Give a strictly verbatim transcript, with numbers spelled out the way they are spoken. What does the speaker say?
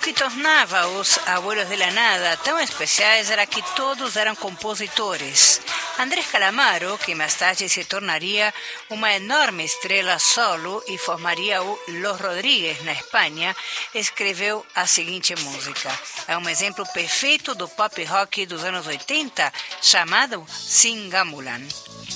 que tornava os Abuelos de la Nada tão especiais era que todos eram compositores. Andrés Calamaro, que mais tarde se tornaria uma enorme estrela solo e formaria o Los Rodríguez na Espanha, escreveu a seguinte música. É um exemplo perfeito do pop rock dos anos oitenta, chamado Singamulan.